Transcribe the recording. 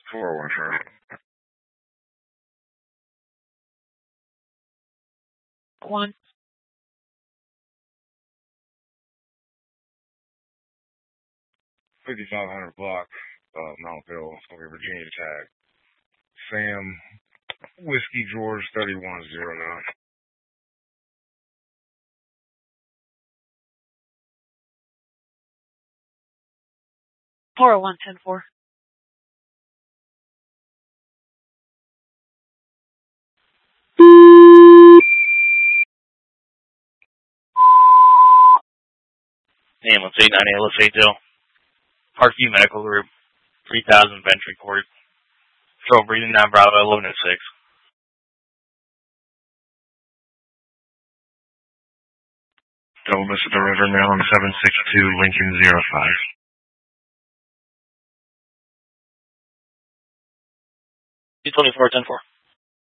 401, sir. 1. 5500 block, Mount Hill, Virginia tag. Sam, Whiskey George 3109. 401, 10-4. Ambulance 898, let's say Dill. Parkview Medical Group, 3000 Ventry Court. Control breathing down Bravo 11 at 6. Double miss at the river, Maryland 762, Lincoln 05. 224, 10-4.